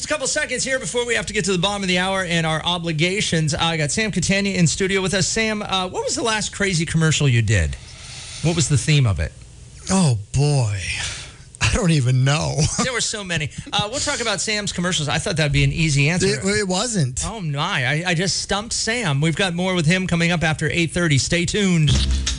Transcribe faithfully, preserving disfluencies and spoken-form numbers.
a couple seconds here before we have to get to the bottom of the hour and our obligations. Uh, I got Sam Catania in studio with us. Sam, uh, what was the last crazy commercial you did? What was the theme of it? Oh, boy. I don't even know. There were so many. Uh, we'll talk about Sam's commercials. I thought that would be an easy answer. It, it wasn't. Oh, my. I, I just stumped Sam. We've got more with him coming up after eight thirty. Stay tuned.